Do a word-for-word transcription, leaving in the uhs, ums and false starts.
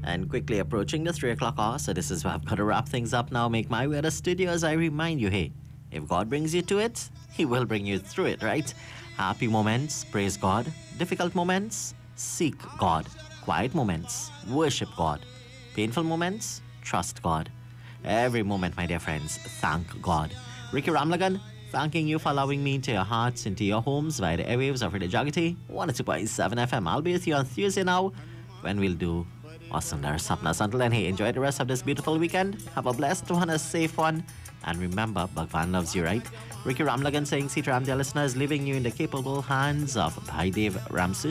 And quickly approaching the three o'clock hour, so this is where I've got to wrap things up now. Make my way to the studio as I remind you, hey, if God brings you to it, He will bring you through it, right? Happy moments, praise God. Difficult moments, seek God. Quiet moments, worship God. Painful moments, trust God. Every moment, my dear friends, thank God. Ricky Ramlagan, thanking you for allowing me into your hearts, into your homes via the airwaves of Radio Jagati, one oh two point seven F M. I'll be with you on Tuesday now when we'll do Wasundar Sapnas. Until then, hey, enjoy the rest of this beautiful weekend. Have a blessed one, a safe one. And remember, Bhagwan loves you, right? Ricky Ramlagan saying, Sitaram, dear listeners, leaving you in the capable hands of Bhaidev Ramsuch.